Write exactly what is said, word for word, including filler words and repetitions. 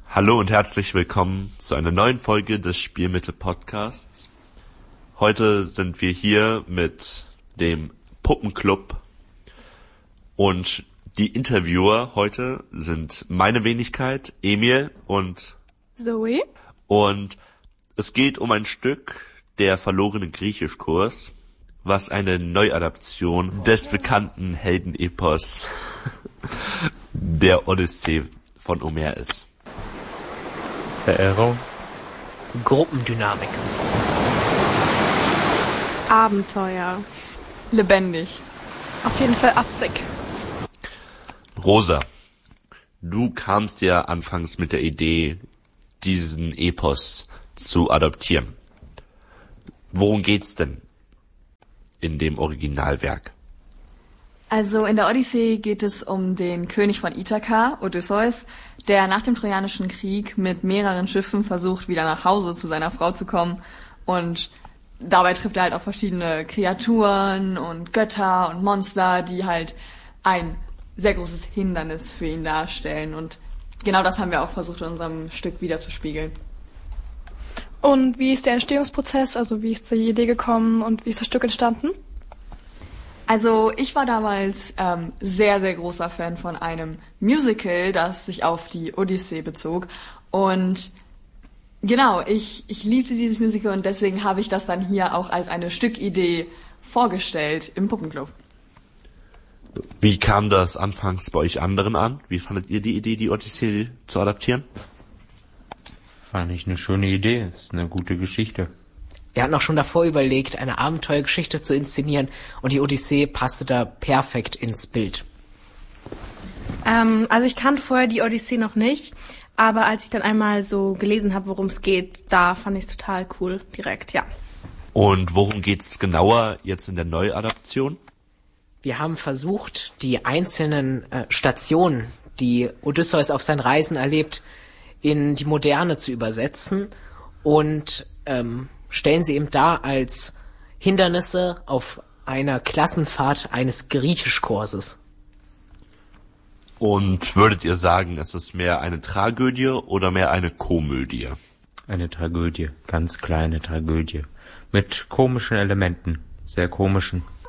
Hallo und herzlich willkommen zu einer neuen Folge des Spielmitte Podcasts. Heute sind wir hier mit dem Puppenclub und die Interviewer heute sind meine Wenigkeit, Emil und Zoe. Und es geht um ein Stück, der verlorene Griechischkurs, was eine Neuadaption des bekannten Heldenepos der Odyssee von Homer ist. Verehrung. Gruppendynamik. Abenteuer. Lebendig. Auf jeden Fall atzig. Rosa, du kamst ja anfangs mit der Idee, diesen Epos zu adaptieren. Worum geht's denn in dem Originalwerk? Also in der Odyssee geht es um den König von Ithaka, Odysseus, der nach dem Trojanischen Krieg mit mehreren Schiffen versucht, wieder nach Hause zu seiner Frau zu kommen. Und dabei trifft er halt auf verschiedene Kreaturen und Götter und Monster, die halt ein sehr großes Hindernis für ihn darstellen. Und genau das haben wir auch versucht, in unserem Stück wiederzuspiegeln. Und wie ist der Entstehungsprozess? Also wie ist die Idee gekommen und wie ist das Stück entstanden? Also ich war damals ähm, sehr, sehr großer Fan von einem Musical, das sich auf die Odyssee bezog. Und genau, ich, ich liebte dieses Musical und deswegen habe ich das dann hier auch als eine Stückidee vorgestellt im Puppenclub. Wie kam das anfangs bei euch anderen an? Wie fandet ihr die Idee, die Odyssee zu adaptieren? Fand ich eine schöne Idee, ist eine gute Geschichte. Wir hatten auch schon davor überlegt, eine Abenteuergeschichte zu inszenieren und die Odyssee passte da perfekt ins Bild. Ähm, also ich kannte vorher die Odyssee noch nicht, aber als ich dann einmal so gelesen habe, worum es geht, da fand ich es total cool, direkt, ja. Und worum geht's genauer jetzt in der Neuadaption? Wir haben versucht, die einzelnen äh, Stationen, die Odysseus auf seinen Reisen erlebt, in die Moderne zu übersetzen und ähm, stellen sie eben dar als Hindernisse auf einer Klassenfahrt eines Griechischkurses. Und würdet ihr sagen, es ist mehr eine Tragödie oder mehr eine Komödie? Eine Tragödie, ganz kleine Tragödie. Mit komischen Elementen, sehr komischen.